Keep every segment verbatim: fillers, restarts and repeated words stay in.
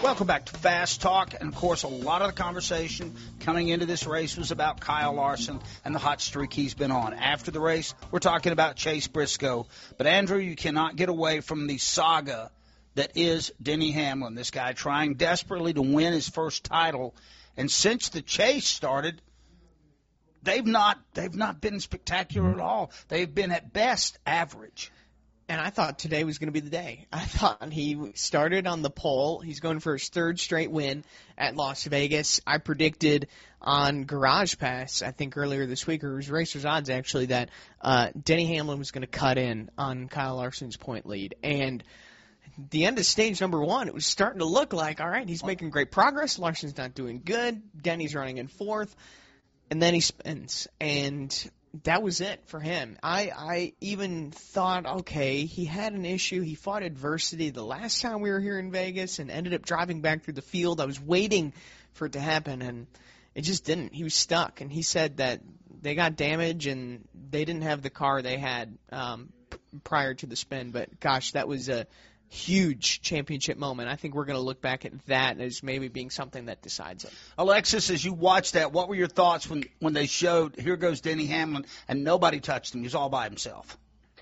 Welcome back to Fast Talk. And, of course, a lot of the conversation coming into this race was about Kyle Larson and the hot streak he's been on. After the race, we're talking about Chase Briscoe. But, Andrew, you cannot get away from the saga that is Denny Hamlin, this guy trying desperately to win his first title. And since the chase started, they've not they've not been spectacular at all. They've been, at best, average. And I thought today was going to be the day. I thought he started on the pole. He's going for his third straight win at Las Vegas. I predicted on Garage Pass, I think earlier this week, or it was Racer's Odds actually, that uh, Denny Hamlin was going to cut in on Kyle Larson's point lead. And the end of stage number one, it was starting to look like, all right, he's making great progress. Larson's not doing good. Denny's running in fourth. And then he spins. And that was it for him. I, I even thought, okay, he had an issue. He fought adversity the last time we were here in Vegas and ended up driving back through the field. I was waiting for it to happen, and it just didn't. He was stuck, and he said that they got damage and they didn't have the car they had um, p- prior to the spin. But, gosh, that was a huge championship moment. I think we're going to look back at that as maybe being something that decides it. Alexis, as you watched that, what were your thoughts when, when they showed, here goes Denny Hamlin, and nobody touched him? He was all by himself.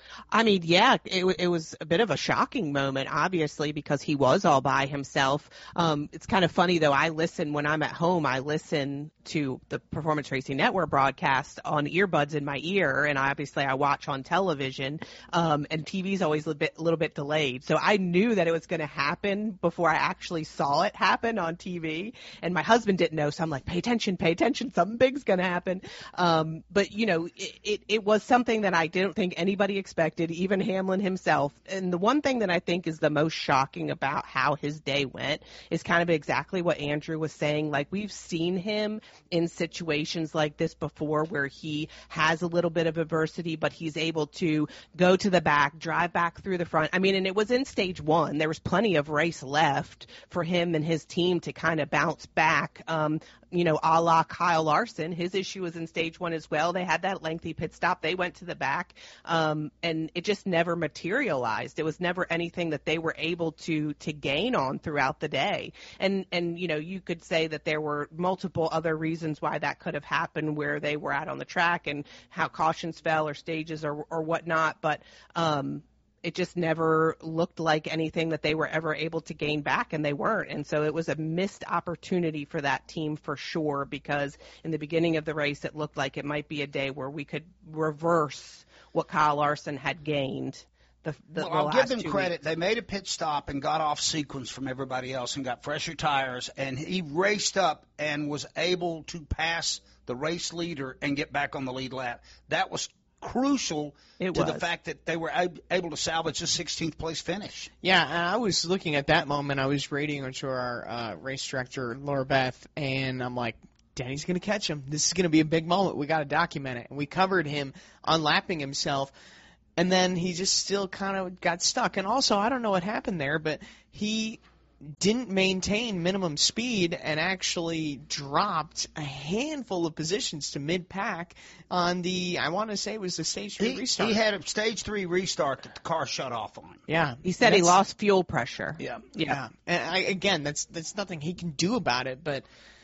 I mean, yeah, it, it was a bit of a shocking moment, obviously, because he was all by himself. Um, it's kind of funny, though. I listen when I'm at home. I listen to the Performance Racing Network broadcast on earbuds in my ear, and obviously I watch on television. Um, and T V's always a little bit, a little bit delayed, so I knew that it was going to happen before I actually saw it happen on T V. And my husband didn't know, so I'm like, "Pay attention, pay attention! Something big's going to happen." Um, but you know, it, it, it was something that I didn't think anybody expected. Even Hamlin himself. And the one thing that I think is the most shocking about how his day went is kind of exactly what Andrew was saying. Like, we've seen him in situations like this before where he has a little bit of adversity, but he's able to go to the back, drive back through the front. I mean, and it was in stage one. There was plenty of race left for him and his team to kind of bounce back. Um, you know, a la Kyle Larson. His issue was in stage one as well. They had that lengthy pit stop. They went to the back, um, and it just never materialized. It was never anything that they were able to to gain on throughout the day. And, and you know, you could say that there were multiple other reasons why that could have happened, where they were out on the track and how cautions fell or stages or, or whatnot. But, um, it just never looked like anything that they were ever able to gain back, and they weren't. And so it was a missed opportunity for that team for sure, because in the beginning of the race it looked like it might be a day where we could reverse what Kyle Larson had gained. The, the, well, the I'll last give them two credit. weeks. They made a pit stop and got off sequence from everybody else and got fresher tires, and he raced up and was able to pass the race leader and get back on the lead lap. That was crucial it to was. the fact that they were ab- able to salvage a sixteenth place finish. Yeah, I was looking at that moment. I was radioing to our uh, race director, Laura Beth, and I'm like, Denny's going to catch him. This is going to be a big moment. We got to document it. And we covered him unlapping himself, and then he just still kind of got stuck. And also, I don't know what happened there, but he didn't maintain minimum speed and actually dropped a handful of positions to mid-pack on the, I want to say it was the stage three He, restart. he had a stage three restart that the car shut off on. Yeah. He said he That's- lost fuel pressure. Yeah. Yeah. yeah. And I, again, that's that's nothing he can do about it, but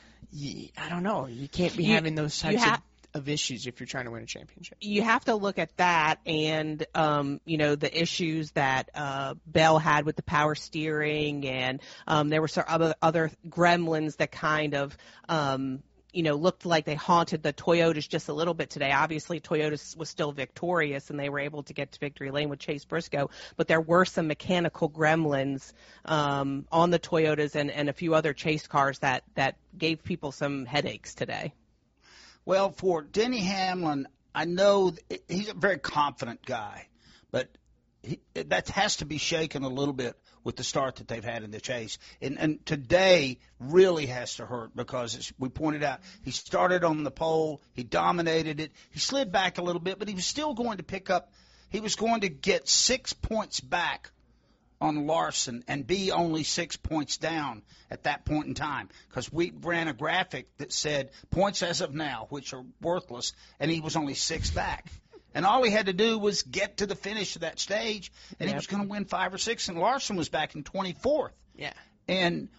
y I don't know. You can't be You- having those you types ha- of of issues if you're trying to win a championship. You have to look at that and, um, you know, the issues that uh, Bell had with the power steering, and um, there were some other, other gremlins that kind of, um, you know, looked like they haunted the Toyotas just a little bit today. Obviously, Toyota was still victorious, and they were able to get to victory lane with Chase Briscoe, but there were some mechanical gremlins um, on the Toyotas and, and a few other chase cars that, that gave people some headaches today. Well, for Denny Hamlin, I know th- he's a very confident guy, but he, that has to be shaken a little bit with the start that they've had in the chase. And, and today really has to hurt because, as we pointed out, he started on the pole, he dominated it, he slid back a little bit, but he was still going to pick up, he was going to get six points back on Larson and be only six points down at that point in time, because we ran a graphic that said points as of now, which are worthless, and he was only six back. And all he had to do was get to the finish of that stage, and Yep. he was going to win five or six, and Larson was back in twenty-fourth. Yeah. And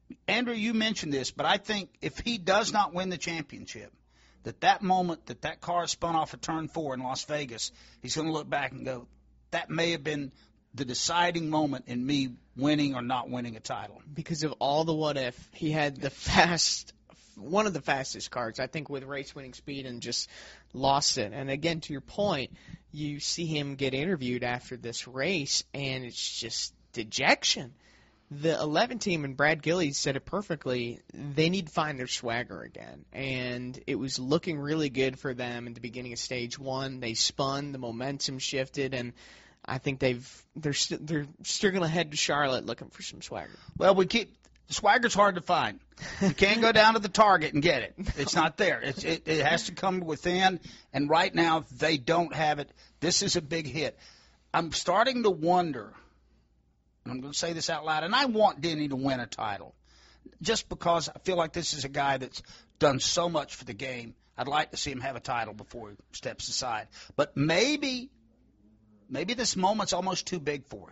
Andrew, you mentioned this, but I think if he does not win the championship, that that moment that that car spun off of turn four in Las Vegas, he's going to look back and go, that may have been the deciding moment in me winning or not winning a title. Because of all the what if, he had the fast, one of the fastest cars, I think, with race-winning speed and just lost it. And again, to your point, you see him get interviewed after this race, and it's just dejection. The eleven team, and Brad Gillies said it perfectly, they need to find their swagger again. And it was looking really good for them at the beginning of stage one. They spun, the momentum shifted, and I think they've they're st- they're still going to head to Charlotte looking for some swagger. Well, we keep swagger's hard to find. You can't go down to the Target and get it. It's not there. It's, it it has to come within, and right now they don't have it. This is a big hit. I'm starting to wonder. I'm going to say this out loud, and I want Denny to win a title just because I feel like this is a guy that's done so much for the game. I'd like to see him have a title before he steps aside. But maybe, maybe this moment's almost too big for him.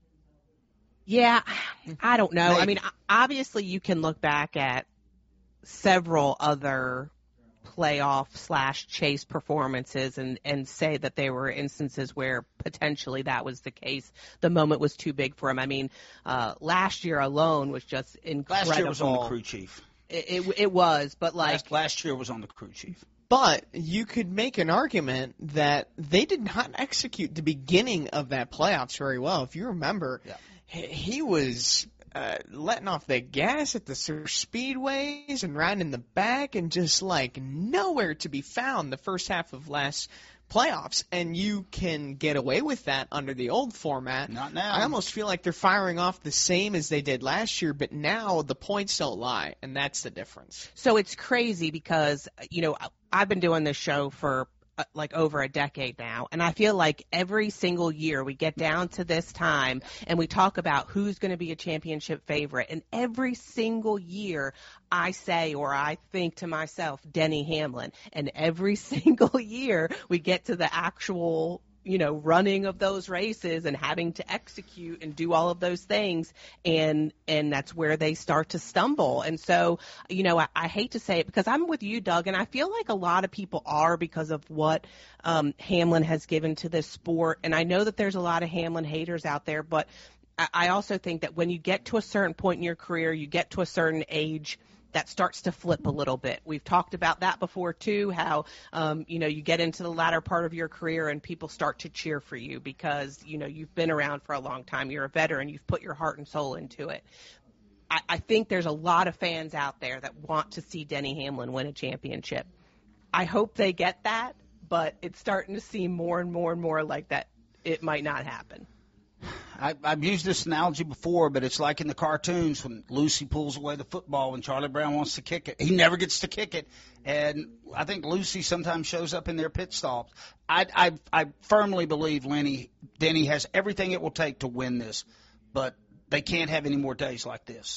Yeah, I don't know. Maybe. I mean, obviously you can look back at several other playoff slash chase performances and, and say that there were instances where potentially that was the case. The moment was too big for him. I mean, uh, last year alone was just incredible. Last year was on the crew chief. It, it, it was, but like last, last year was on the crew chief. But you could make an argument that they did not execute the beginning of that playoffs very well. If you remember, yeah. he, he was uh, letting off the gas at the speedways and riding in the back and just like nowhere to be found the first half of last playoffs. And you can get away with that under the old format. Not now. I almost feel like they're firing off the same as they did last year, but now the points don't lie, and that's the difference. So it's crazy because, you know, I've been doing this show for uh, like over a decade now, and I feel like every single year we get down to this time and we talk about who's going to be a championship favorite, and every single year I say or I think to myself, Denny Hamlin, and every single year we get to the actual you know, running of those races and having to execute and do all of those things. And, and that's where they start to stumble. And so, you know, I, I hate to say it because I'm with you, Doug, and I feel like a lot of people are because of what um, Hamlin has given to this sport. And I know that there's a lot of Hamlin haters out there, but I, I also think that when you get to a certain point in your career, you get to a certain age, that starts to flip a little bit. We've talked about that before, too, how, um, you know, you get into the latter part of your career and people start to cheer for you because, you know, you've been around for a long time. You're a veteran. You've put your heart and soul into it. I, I think there's a lot of fans out there that want to see Denny Hamlin win a championship. I hope they get that, but it's starting to seem more and more and more like that it might not happen. I, I've used this analogy before, but it's like in the cartoons when Lucy pulls away the football when Charlie Brown wants to kick it. He never gets to kick it. And I think Lucy sometimes shows up in their pit stops. I, I, I firmly believe Lenny, Denny has everything it will take to win this, but they can't have any more days like this.